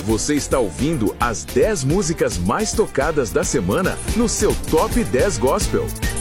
você está ouvindo as 10 músicas mais tocadas da semana no seu Top 10 Gospel.